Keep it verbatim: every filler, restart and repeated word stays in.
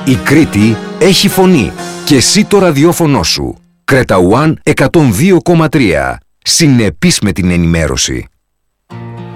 Η Κρήτη έχει φωνή και εσύ το ραδιόφωνο σου. Creta One εκατόν δύο κόμμα τρία. Συνεπής με την ενημέρωση.